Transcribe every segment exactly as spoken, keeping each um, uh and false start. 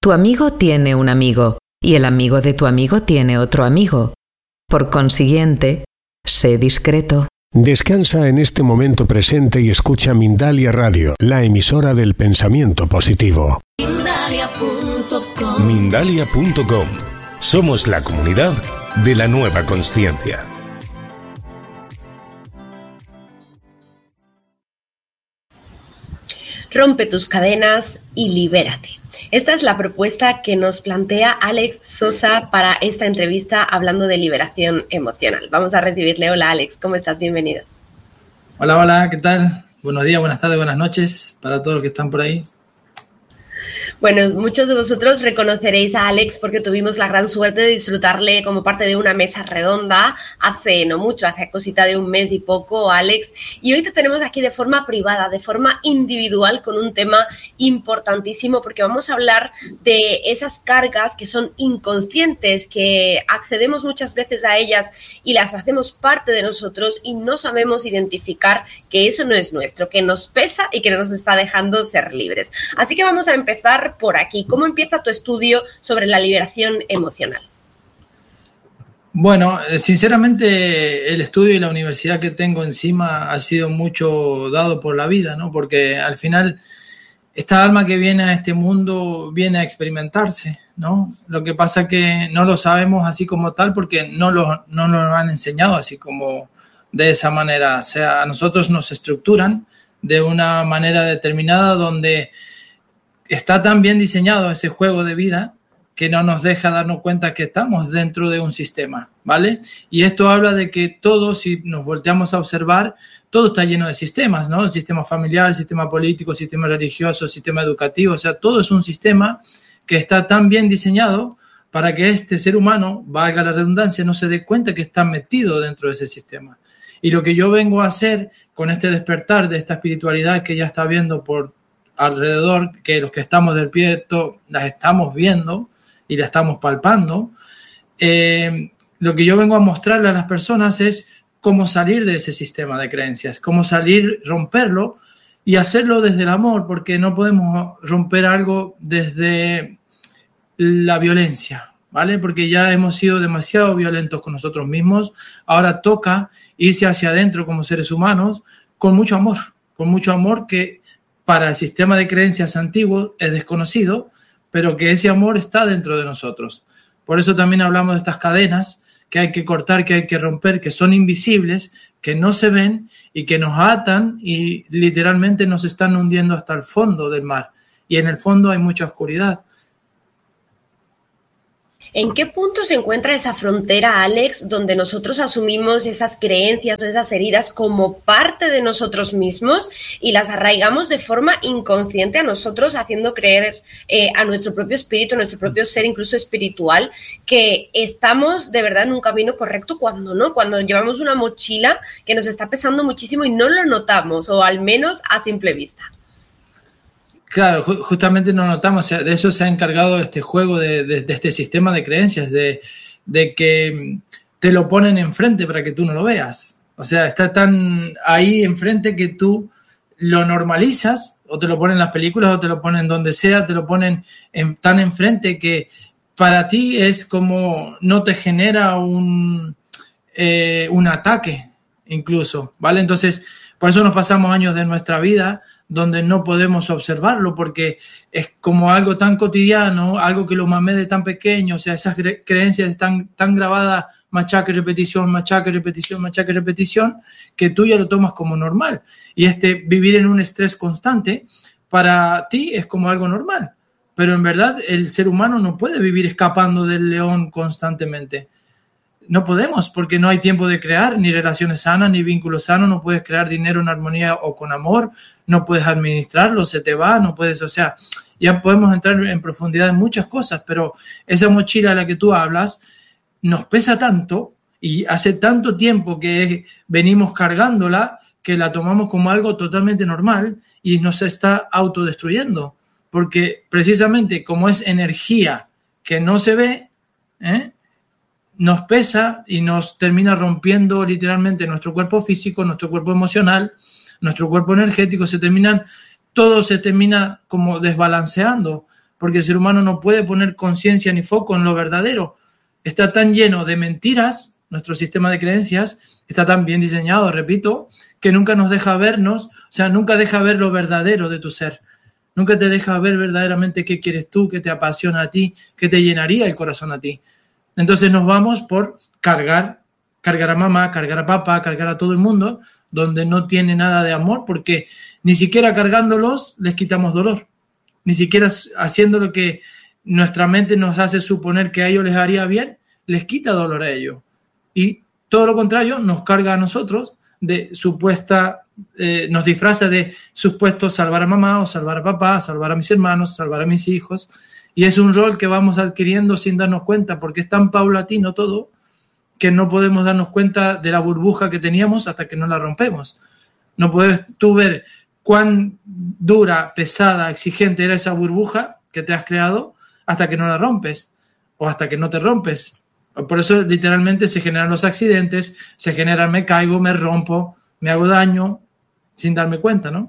Tu amigo tiene un amigo y el amigo de tu amigo tiene otro amigo. Por consiguiente, sé discreto. Descansa en este momento presente y escucha Mindalia Radio, la emisora del pensamiento positivo. Mindalia punto com. Mindalia punto com. Somos la comunidad de la nueva consciencia. Rompe tus cadenas y libérate. Esta es la propuesta que nos plantea Alex Sosa para esta entrevista hablando de liberación emocional. Vamos a recibirle. Hola Alex, ¿cómo estás? Bienvenido. Hola, hola, ¿qué tal? Buenos días, buenas tardes, buenas noches para todos los que están por ahí. Bueno, muchos de vosotros reconoceréis a Alex porque tuvimos la gran suerte de disfrutarle como parte de una mesa redonda hace no mucho, hace cosita de un mes y poco, Alex. Y hoy te tenemos aquí de forma privada, de forma individual, con un tema importantísimo porque vamos a hablar de esas cargas que son inconscientes, que accedemos muchas veces a ellas y las hacemos parte de nosotros y no sabemos identificar que eso no es nuestro, que nos pesa y que no nos está dejando ser libres. Así que vamos a empezar por aquí. ¿Cómo empieza tu estudio sobre la liberación emocional? Bueno, sinceramente el estudio y la universidad que tengo encima ha sido mucho dado por la vida, ¿no? Porque al final esta alma que viene a este mundo viene a experimentarse, ¿no? Lo que pasa es que no lo sabemos así como tal porque no lo, no nos lo han enseñado así como de esa manera. O sea, a nosotros nos estructuran de una manera determinada donde está tan bien diseñado ese juego de vida que no nos deja darnos cuenta que estamos dentro de un sistema, ¿vale? Y esto habla de que todo, si nos volteamos a observar, todo está lleno de sistemas, ¿no? El sistema familiar, el sistema político, el sistema religioso, el sistema educativo, o sea, todo es un sistema que está tan bien diseñado para que este ser humano, valga la redundancia, no se dé cuenta que está metido dentro de ese sistema. Y lo que yo vengo a hacer con este despertar de esta espiritualidad que ya está viendo por alrededor, que los que estamos despiertos las estamos viendo y la estamos palpando, eh, lo que yo vengo a mostrarle a las personas es cómo salir de ese sistema de creencias, cómo salir, romperlo y hacerlo desde el amor, porque no podemos romper algo desde la violencia, ¿vale? Porque ya hemos sido demasiado violentos con nosotros mismos. Ahora toca irse hacia adentro como seres humanos con mucho amor, con mucho amor que para el sistema de creencias antiguo es desconocido, pero que ese amor está dentro de nosotros. Por eso también hablamos de estas cadenas que hay que cortar, que hay que romper, que son invisibles, que no se ven y que nos atan y literalmente nos están hundiendo hasta el fondo del mar. Y en el fondo hay mucha oscuridad. ¿En qué punto se encuentra esa frontera, Alex, donde nosotros asumimos esas creencias o esas heridas como parte de nosotros mismos y las arraigamos de forma inconsciente a nosotros, haciendo creer eh, a nuestro propio espíritu, a nuestro propio ser, incluso espiritual, que estamos de verdad en un camino correcto cuando no? Cuando llevamos una mochila que nos está pesando muchísimo y no lo notamos, o al menos a simple vista. Claro, ju- justamente no notamos, o sea, de eso se ha encargado este juego de, de, de este sistema de creencias, de, de que te lo ponen enfrente para que tú no lo veas. O sea, está tan ahí enfrente que tú lo normalizas, o te lo ponen en las películas, o te lo ponen donde sea, te lo ponen en, tan enfrente que para ti es como no te genera un, eh, un ataque incluso, ¿vale? Entonces, por eso nos pasamos años de nuestra vida donde no podemos observarlo, porque es como algo tan cotidiano, algo que lo mamé de tan pequeño, o sea, esas cre- creencias están tan grabadas, machaca y repetición, machaca y repetición, machaca y repetición, que tú ya lo tomas como normal. Y este vivir en un estrés constante, para ti es como algo normal, pero en verdad el ser humano no puede vivir escapando del león constantemente. No podemos, porque no hay tiempo de crear ni relaciones sanas, ni vínculos sanos, no puedes crear dinero en armonía o con amor, no puedes administrarlo, se te va, no puedes, o sea, ya podemos entrar en profundidad en muchas cosas, pero esa mochila a la que tú hablas nos pesa tanto y hace tanto tiempo que venimos cargándola que la tomamos como algo totalmente normal y nos está autodestruyendo, porque precisamente como es energía que no se ve, ¿eh? nos pesa y nos termina rompiendo literalmente nuestro cuerpo físico, nuestro cuerpo emocional, nuestro cuerpo energético, se terminan, todo se termina como desbalanceando, porque el ser humano no puede poner conciencia ni foco en lo verdadero. Está tan lleno de mentiras, nuestro sistema de creencias está tan bien diseñado, repito, que nunca nos deja vernos, o sea, nunca deja ver lo verdadero de tu ser. Nunca te deja ver verdaderamente qué quieres tú, qué te apasiona a ti, qué te llenaría el corazón a ti. Entonces nos vamos por cargar, cargar a mamá, cargar a papá, cargar a todo el mundo, donde no tiene nada de amor, porque ni siquiera cargándolos les quitamos dolor. Ni siquiera haciendo lo que nuestra mente nos hace suponer que a ellos les haría bien, les quita dolor a ellos. Y todo lo contrario, nos carga a nosotros de supuesta, eh, nos disfraza de supuesto salvar a mamá o salvar a papá, salvar a mis hermanos, salvar a mis hijos. Y es un rol que vamos adquiriendo sin darnos cuenta, porque es tan paulatino todo que no podemos darnos cuenta de la burbuja que teníamos hasta que no la rompemos. No puedes tú ver cuán dura, pesada, exigente era esa burbuja que te has creado hasta que no la rompes o hasta que no te rompes. Por eso literalmente se generan los accidentes, se generan me caigo, me rompo, me hago daño sin darme cuenta, ¿no?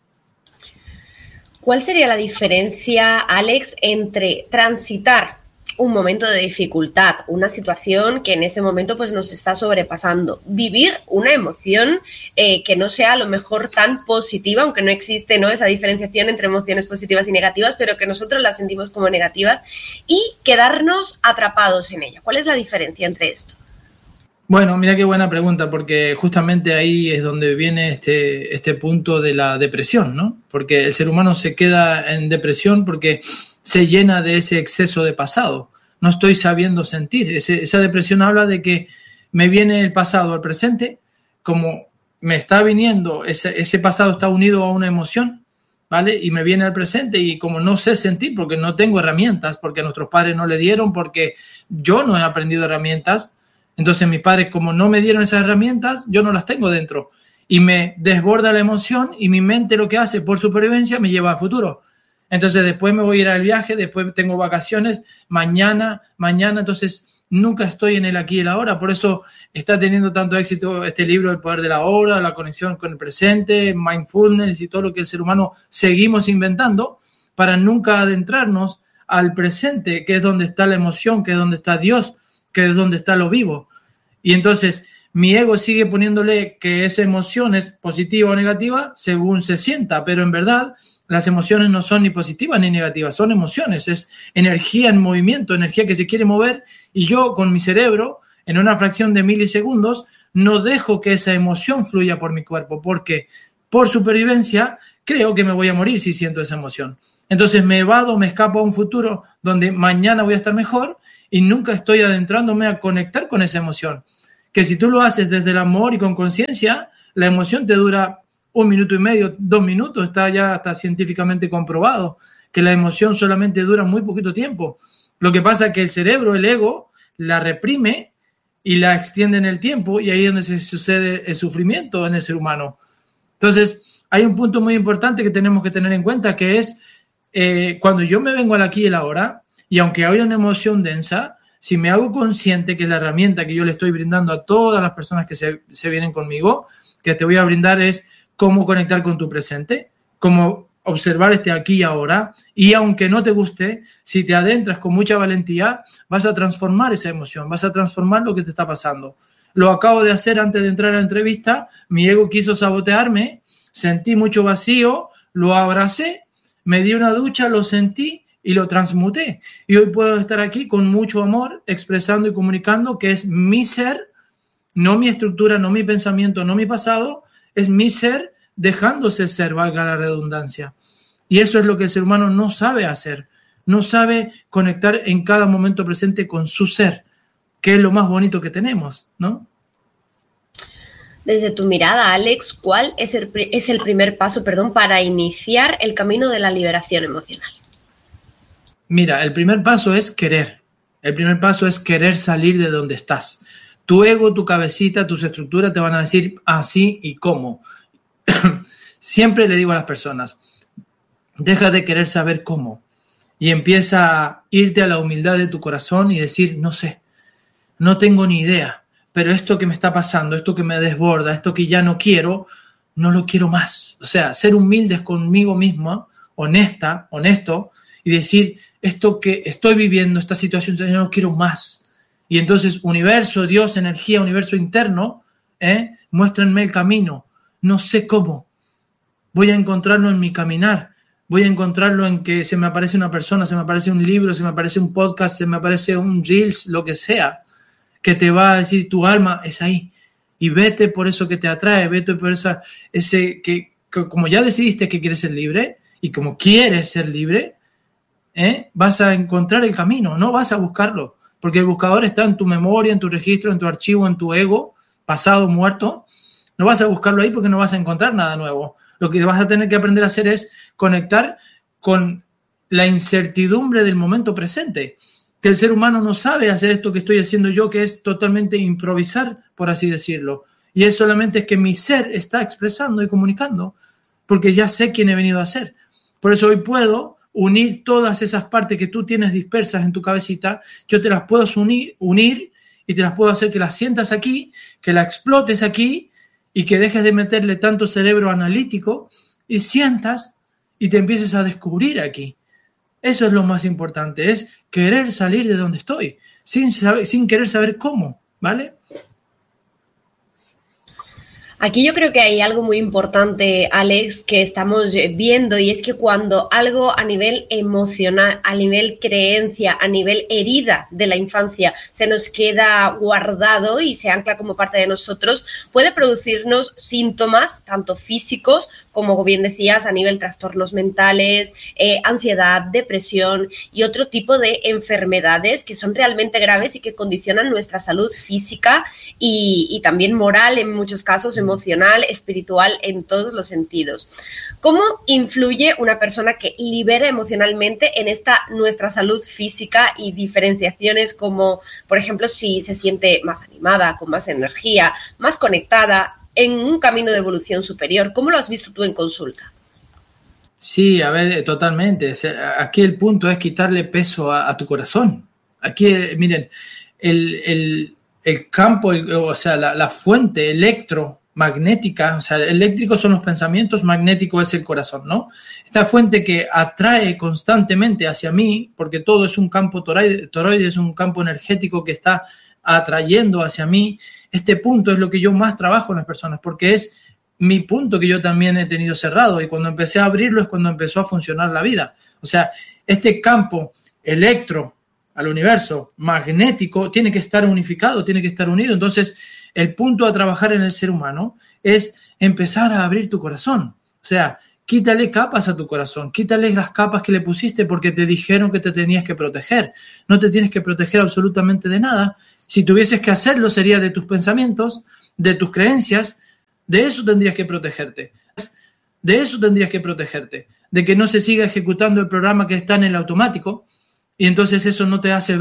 ¿Cuál sería la diferencia, Alex, entre transitar un momento de dificultad, una situación que en ese momento pues, nos está sobrepasando, vivir una emoción eh, que no sea a lo mejor tan positiva, aunque no existe, ¿no?, esa diferenciación entre emociones positivas y negativas, pero que nosotros las sentimos como negativas, y quedarnos atrapados en ella? ¿Cuál es la diferencia entre esto? Bueno, mira qué buena pregunta, porque justamente ahí es donde viene este, este punto de la depresión, ¿no? Porque el ser humano se queda en depresión porque se llena de ese exceso de pasado. No estoy sabiendo sentir. Ese, esa depresión habla de que me viene el pasado al presente, como me está viniendo, ese, ese pasado está unido a una emoción, ¿vale? Y me viene al presente y como no sé sentir porque no tengo herramientas, porque nuestros padres no le dieron, porque yo no he aprendido herramientas, entonces mis padres como no me dieron esas herramientas, yo no las tengo dentro. Y me desborda la emoción y mi mente lo que hace por supervivencia me lleva al futuro. Entonces después me voy a ir al viaje, después tengo vacaciones, mañana, mañana, entonces nunca estoy en el aquí y el ahora. Por eso está teniendo tanto éxito este libro, El poder de la hora, la conexión con el presente, mindfulness y todo lo que el ser humano seguimos inventando para nunca adentrarnos al presente, que es donde está la emoción, que es donde está Dios, que es donde está lo vivo. Y entonces mi ego sigue poniéndole que esa emoción es positiva o negativa según se sienta, pero en verdad las emociones no son ni positivas ni negativas, son emociones, es energía en movimiento, energía que se quiere mover, y yo con mi cerebro, en una fracción de milisegundos, no dejo que esa emoción fluya por mi cuerpo, porque por supervivencia creo que me voy a morir si siento esa emoción. Entonces me evado, me escapo a un futuro donde mañana voy a estar mejor y nunca estoy adentrándome a conectar con esa emoción. Que si tú lo haces desde el amor y con conciencia, la emoción te dura un minuto y medio, dos minutos, está ya hasta científicamente comprobado que la emoción solamente dura muy poquito tiempo. Lo que pasa es que el cerebro, el ego, la reprime y la extiende en el tiempo, y ahí es donde se sucede el sufrimiento en el ser humano. Entonces, hay un punto muy importante que tenemos que tener en cuenta, que es eh, cuando yo me vengo al aquí y el ahora, y aunque haya una emoción densa, si me hago consciente que la herramienta que yo le estoy brindando a todas las personas que se, se vienen conmigo, que te voy a brindar es cómo conectar con tu presente, cómo observar este aquí y ahora, y aunque no te guste, si te adentras con mucha valentía, vas a transformar esa emoción, vas a transformar lo que te está pasando. Lo acabo de hacer antes de entrar a la entrevista, mi ego quiso sabotearme, sentí mucho vacío, lo abracé, me di una ducha, lo sentí y lo transmuté. Y hoy puedo estar aquí con mucho amor, expresando y comunicando que es mi ser, no mi estructura, no mi pensamiento, no mi pasado, es mi ser dejándose ser, valga la redundancia. Y eso es lo que el ser humano no sabe hacer. No sabe conectar en cada momento presente con su ser, que es lo más bonito que tenemos, ¿no? Desde tu mirada, Alex, ¿cuál es el, es el primer paso, perdón, para iniciar el camino de la liberación emocional? Mira, el primer paso es querer. El primer paso es querer salir de donde estás. Tu ego, tu cabecita, tus estructuras te van a decir así y cómo. Siempre le digo a las personas, deja de querer saber cómo y empieza a irte a la humildad de tu corazón y decir, no sé, no tengo ni idea, pero esto que me está pasando, esto que me desborda, esto que ya no quiero, no lo quiero más. O sea, ser humildes conmigo mismo, honesta, honesto, y decir, esto que estoy viviendo, esta situación, yo no quiero más. Y entonces, universo, Dios, energía, universo interno, ¿eh? Muéstrenme el camino. No sé cómo. Voy a encontrarlo en mi caminar. Voy a encontrarlo en que se me aparece una persona, se me aparece un libro, se me aparece un podcast, se me aparece un Reels, lo que sea, que te va a decir tu alma es ahí. Y vete por eso que te atrae, vete por eso, ese que, que como ya decidiste que quieres ser libre y como quieres ser libre, ¿eh? Vas a encontrar el camino, no vas a buscarlo. Porque el buscador está en tu memoria, en tu registro, en tu archivo, en tu ego, pasado, muerto. No vas a buscarlo ahí porque no vas a encontrar nada nuevo. Lo que vas a tener que aprender a hacer es conectar con la incertidumbre del momento presente. Que el ser humano no sabe hacer esto que estoy haciendo yo, que es totalmente improvisar, por así decirlo. Y es solamente es que mi ser está expresando y comunicando, porque ya sé quién he venido a ser. Por eso hoy puedo unir todas esas partes que tú tienes dispersas en tu cabecita, yo te las puedo unir, unir y te las puedo hacer que las sientas aquí, que las explotes aquí y que dejes de meterle tanto cerebro analítico y sientas y te empieces a descubrir aquí. Eso es lo más importante, es querer salir de donde estoy, sin, saber, sin querer saber cómo, ¿vale? Aquí yo creo que hay algo muy importante, Alex, que estamos viendo, y es que cuando algo a nivel emocional, a nivel creencia, a nivel herida de la infancia se nos queda guardado y se ancla como parte de nosotros, puede producirnos síntomas tanto físicos como bien decías, a nivel trastornos mentales, eh, ansiedad, depresión y otro tipo de enfermedades que son realmente graves y que condicionan nuestra salud física y, y también moral en muchos casos, emocional, espiritual, en todos los sentidos. ¿Cómo influye una persona que libera emocionalmente en esta nuestra salud física y diferenciaciones como, por ejemplo, si se siente más animada, con más energía, más conectada, en un camino de evolución superior? ¿Cómo lo has visto tú en consulta? Sí, a ver, totalmente. O sea, aquí el punto es quitarle peso a, a tu corazón. Aquí, miren, el, el, el campo, el, o sea, la, la fuente electromagnética, o sea, eléctrico son los pensamientos, magnético es el corazón, ¿no? Esta fuente que atrae constantemente hacia mí, porque todo es un campo toroide, toroide es un campo energético que está atrayendo hacia mí. Este punto es lo que yo más trabajo en las personas, porque es mi punto que yo también he tenido cerrado, y cuando empecé a abrirlo es cuando empezó a funcionar la vida. O sea, este campo electro al universo magnético tiene que estar unificado, tiene que estar unido. Entonces, el punto a trabajar en el ser humano es empezar a abrir tu corazón. O sea, quítale capas a tu corazón, quítale las capas que le pusiste porque te dijeron que te tenías que proteger. No te tienes que proteger absolutamente de nada. Si tuvieses que hacerlo, sería de tus pensamientos, de tus creencias. De eso tendrías que protegerte. De eso tendrías que protegerte. De que no se siga ejecutando el programa que está en el automático y entonces eso no te hace